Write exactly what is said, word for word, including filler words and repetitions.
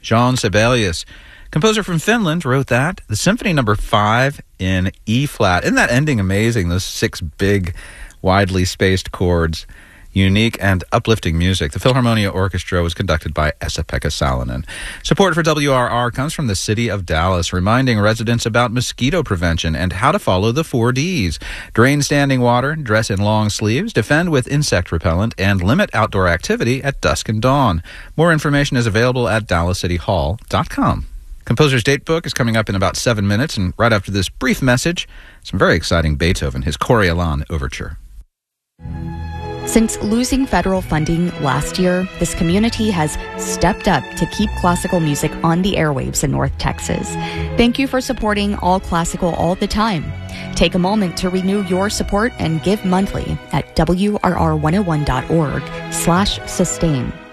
Jean Sibelius, composer from Finland, wrote that. The Symphony Number Five in E flat. Isn't that ending amazing? Those six big, widely spaced chords. Unique and uplifting music. The Philharmonia Orchestra was conducted by Esa-Pekka Salonen. Support for W R R comes from the City of Dallas, reminding residents about mosquito prevention and how to follow the four Ds. Drain standing water, dress in long sleeves, defend with insect repellent, and limit outdoor activity at dusk and dawn. More information is available at dallas city hall dot com. Composer's Date Book is coming up in about seven minutes, and right after this brief message, some very exciting Beethoven, his Coriolan Overture. Since losing federal funding last year, this community has stepped up to keep classical music on the airwaves in North Texas. Thank you for supporting All Classical all the time. Take a moment to renew your support and give monthly at W R R one oh one dot org slash sustain.